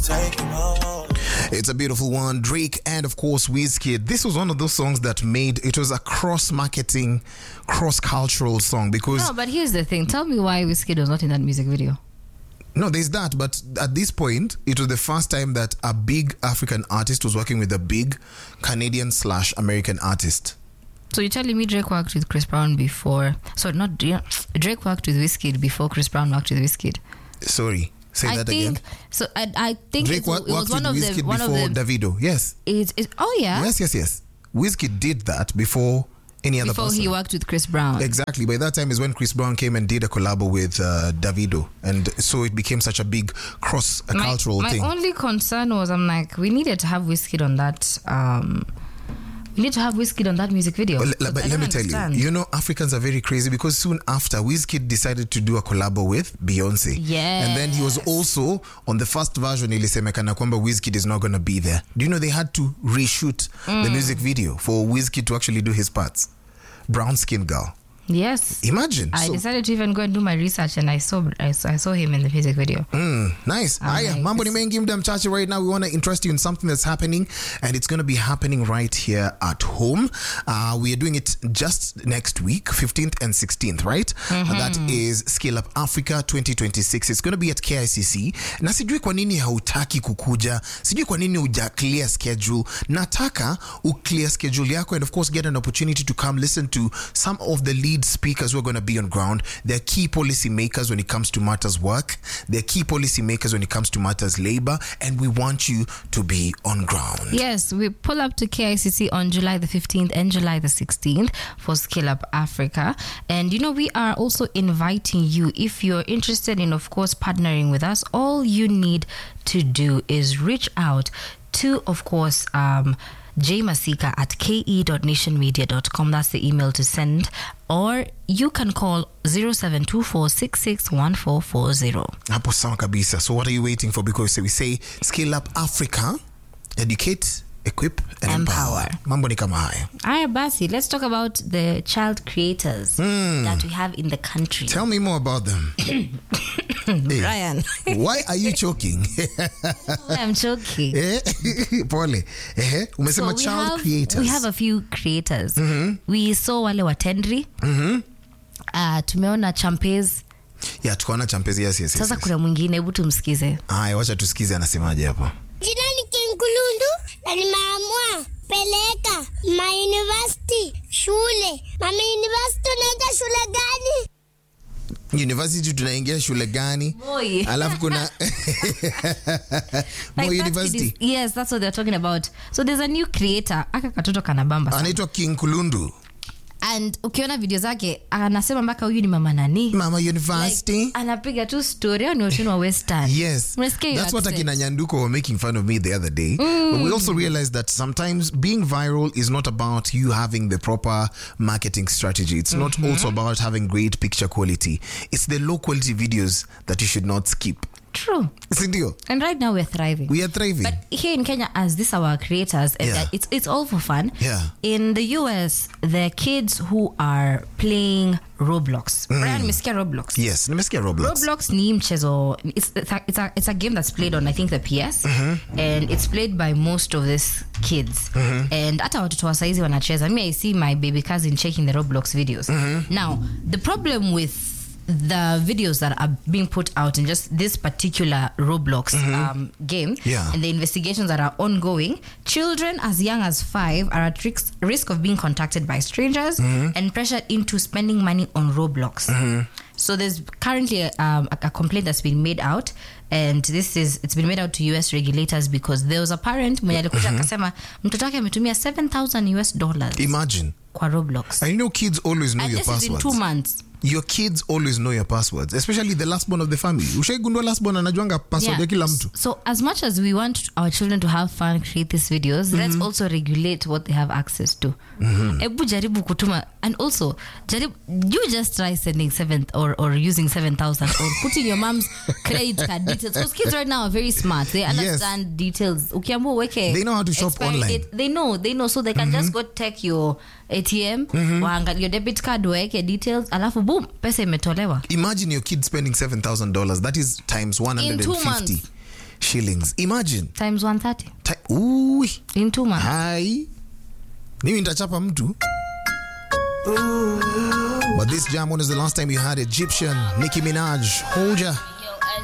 It's a beautiful one. Drake and of course Wizkid. This was one of those songs that it was a cross-marketing, cross-cultural song because... No, but here's the thing. Tell me why Wizkid was not in that music video. No, there's that, but at this point, it was the first time that a big African artist was working with a big Canadian/American artist. So you're telling me Drake worked with Chris Brown before... Sorry, not Drake worked with Wizkid before Chris Brown worked with Wizkid. Sorry, say that again. So I think Drake it was one of Wizkid the... before Davido, yes. Oh, yeah? Yes. Wizkid did that before any other person. Before he worked with Chris Brown. Exactly. By that time is when Chris Brown came and did a collabo with Davido. And so it became such a big cross-cultural thing. My only concern was, I'm like, we needed to have Wizkid on that... we need to have Wizkid on that music video. But let me tell you, Africans are very crazy because soon after, Wizkid decided to do a collabo with Beyonce. Yes. And then he was also on the first version, ilisemekana kwamba Wizkid is not going to be there. Do you know they had to reshoot the music video for Wizkid to actually do his parts? Brown Skin Girl. Yes. Imagine. I decided to even go and do my research and I saw him in the music video. Nice. Mambo ni mengi muda mchache. Right now we want to interest you in something that's happening and it's going to be happening right here at home. We are doing it just next week, 15th and 16th, right? That is Scale Up Africa 2026. It's going to be at KICC. Na sijui kwa nini hautaki kukuja. Sijui kwa nini uja clear schedule. Nataka clear schedule yako and of course get an opportunity to come listen to some of the lead speakers who are going to be on ground. They're key policy makers when it comes to matters work. They're key policy makers when it comes to matters labor. And we want you to be on ground. Yes, we pull up to KICC on July the 15th and July the 16th for Scale Up Africa. And, we are also inviting you, if you're interested in, of course, partnering with us, all you need to do is reach out to, of course, jmasika at ke.nationmedia.com. That's the email to send. Or you can call 0724661440. Hapo sawa kabisa. So what are you waiting for? Because we say Scale Up Africa, educate, equip, and empower. Mambo ni kama haya. Aya basi, let's talk about the child creators that we have in the country. Tell me more about them. Brian. Why are you choking? I'm choking. Pole. Umesema child creators. We have a few creators. We saw wale watendri. Tumeona Champez. Yeah, tukaona Champez, yes. Sasa kuna mwingine, hebu tumsikize. Haya, wacha tusikize anasemaje hapo. Jina ni Kinkulundu na nimeamua peleka university shule. University unaenda shule gani? University tunaingia shule gani? Moi. Alafu kuna Moi University. Yes, that's what they're talking about. So there's a new creator. Aka katoto kanabamba sana. Anaitwa Kinkulundu. And ukiona video zake anasema mpaka huyu ni mama nani? Mama University. Like, anapiga tu story au ni watu wa Western. Yes. That's what Akina Nyanduko were making fun of me the other day. But we also realized that sometimes being viral is not about you having the proper marketing strategy. It's not also about having great picture quality. It's the low quality videos that you should not skip. True. And right now we're thriving. We are thriving. But here in Kenya, as these are our creators, it's all for fun. Yeah. In the US, there are kids who are playing Roblox. Brian, nimesikia Roblox. Yes, nimesikia Roblox. Roblox ni mchezo. It's a game that's played on, I think, the PS. And it's played by most of these kids. And hata watoto wa saizi wanacheza. I see my baby cousin checking the Roblox videos. Now, the problem with the videos that are being put out in just this particular Roblox game and the investigations that are ongoing, children as young as 5 are at risk of being contacted by strangers and pressured into spending money on Roblox. So there's currently a complaint that's been made out, and it's been made out to US regulators because there was a parent mwenye alikuja akasema mtoto wake ametumia $7,000 Imagine kwa Roblox. I know kids always know your passwords. And this is in 2 months. Your kids always know your passwords, especially the last born of the family. Ushaigundua last born anajuanga password ya kila mtu. So as much as we want our children to have fun, create these videos, let's also regulate what they have access to. Ebu jaribu kutuma, and also you just try sending or using 7,000 or putting your mom's credit card details. Because kids right now are very smart. They understand details. Ukiambo weke. They know how to shop online. They know, so they can just go take your ATM, waangalia your debit card, weke details, alafu boom, pesa imetolewa. Imagine your kid spending $7,000. That is times 150. In 2 months. shillings. Imagine. Times 130. Ooh. In 2 months. Hai. Mimi nitachapa mtu. But this jam, when is the last time you had Egyptian Nicki Minaj? Hold ya.